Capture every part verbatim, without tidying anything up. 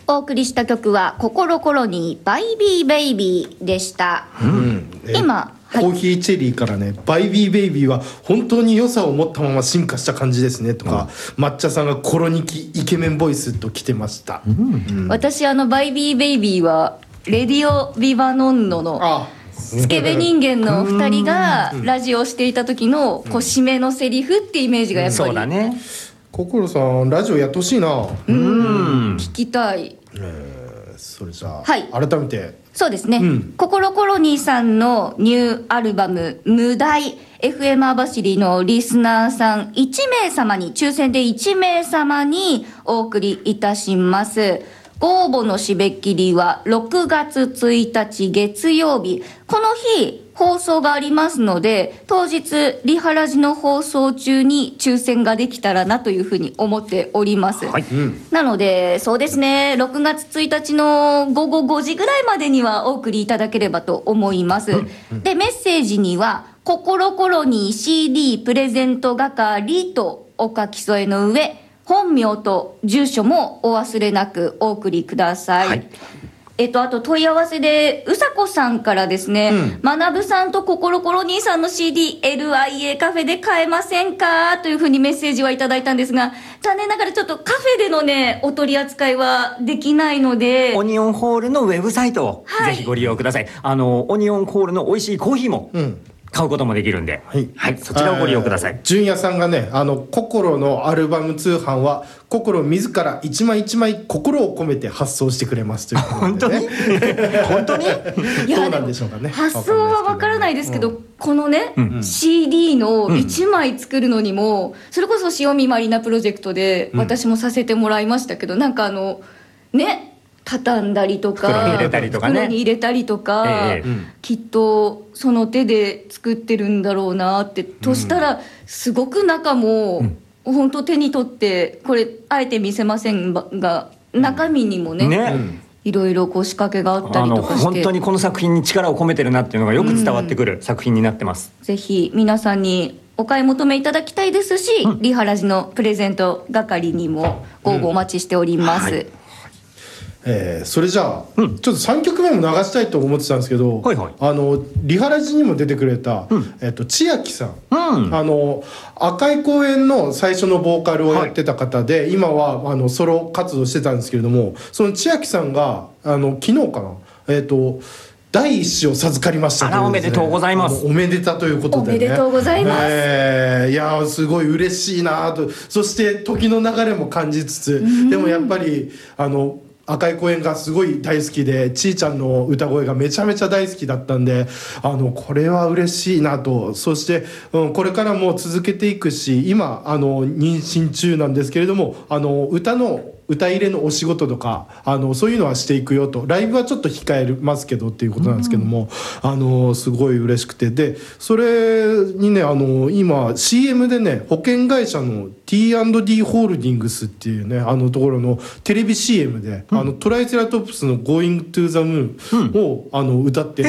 お送りした曲はココロコロニーバイビーベイビーでした、 うん今、はい、 コーヒーチェリーからねバイビーベイビーは本当に良さを持ったまま進化した感じですねとか、うん、抹茶さんがコロニキイケメンボイスと来てました、うんうん、私あのバイビーベイビーはレディオビバノンノのスケベ人間のふたりがラジオをしていた時のこう締めのセリフってイメージがやっぱり、うん、そうだね。 心さんラジオやってほしいな。 うん、聞きたい、 えー、それじゃあ、 はい、 改めてそうですね、 うん、 ココロコロニーさんのニューアルバム無題 エフエム 網走のリスナーさんいちめいさまに抽選でいちめいさまにお送りいたします。ご応募の締め切りはろくがつついたち月曜日、この日放送がありますので当日リハラジの放送中に抽選ができたらなというふうに思っております、はい、うん、なのでそうですねろくがつついたちのごごごじぐらいまでにはお送りいただければと思います、うんうん、でメッセージにはココロコロニー シーディー プレゼント係とお書き添えの上本名と住所もお忘れなくお送りください、はい、えっと、あと問い合わせでうさこさんからですね、うん、まなぶさんとココロコロ兄さんの シーディーエルアイエー カフェで買えませんかというふうにメッセージはいただいたんですが、残念ながらちょっとカフェでのねお取り扱いはできないのでオニオンホールのウェブサイトをぜひご利用ください、はい、あのオニオンホールの美味しいコーヒーも、うん、買うこともできるんで、はいはい、そちらをご利用ください。 純也さんがね、あの心のアルバム通販は心自ら一枚一枚心を込めて発送してくれますということで、ね、 本当に本当にどうなんでしょうかね。 発送は分からないですけど、うん、このね、うん、シーディー のいちまい作るのにも、うん、それこそ塩見まりなプロジェクトで私もさせてもらいましたけど、うん、なんかあのね畳んだりとか袋に入れたりとかね袋に入れたりとか、ええ、きっとその手で作ってるんだろうなって、うん、としたらすごく中も、うん、本当手に取ってこれあえて見せませんが中身にもね、ね、いろいろこう仕掛けがあったりとかして、 本当にこの作品に力を込めてるなっていうのがよく伝わってくる作品になってます、 うん、ぜひ皆さんにお買い求めいただきたいですし、うん、リハラジのプレゼント係にもご応募お待ちしております、うん、はい、 えー、それじゃあ、うん、ちょっとさんきょくめも流したいと思ってたんですけど、はいはい、あのリハラジにも出てくれた、うん、えー、と千秋さん、うん、あの赤い公園の最初のボーカルをやってた方で、はい、今はあのソロ活動してたんですけれども、その千秋さんがあの昨日かな、えーと第一子を授かりました、ね、 あらおめでとうございます。 おめでたということでね、 おめでとうございます、 えー、いやすごい嬉しいなと、そして時の流れも感じつつ、でもやっぱりあの赤い公園がすごい大好きで、ちーちゃんの歌声がめちゃめちゃ大好きだったんで、あのこれは嬉しいなと。そして、うん、これからも続けていくし、今あの妊娠中なんですけれども、あの歌の歌入れのお仕事とかあのそういうのはしていくよと、ライブはちょっと控えますけどっていうことなんですけども、うん、あのすごい嬉しくて、でそれにね、あの今 シーエム でね保険会社の ティーアンドディー ホールディングスっていうねあのところのテレビ シーエム で、うん、あのトライセラトプスの Going to the Moon を、うん、あの歌って、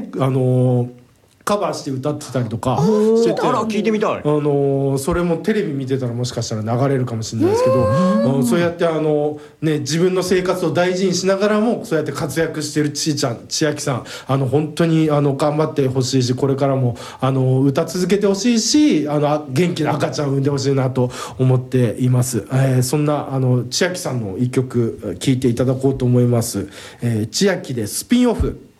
あのカバーして歌ってたりとかしてて、 あら聞いてみたい、 あのそれもテレビ見てたらもしかしたら流れるかもしれないですけど、そうやってあの、ね、自分の生活を大事にしながらもそうやって活躍してるちーちゃん、千秋さん、あの本当にあの頑張ってほしいし、これからもあの歌続けてほしいし、あの元気な赤ちゃんを産んでほしいなと思っています、えー、そんなあの千秋さんの一曲聴いていただこうと思います、えー、千秋でスピンオフ。